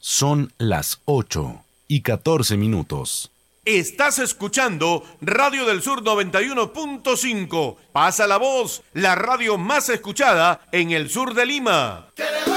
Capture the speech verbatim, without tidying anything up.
Son las ocho y catorce minutos. Estás escuchando Radio del Sur noventa y uno punto cinco. Pasa la voz, la radio más escuchada en el sur de Lima.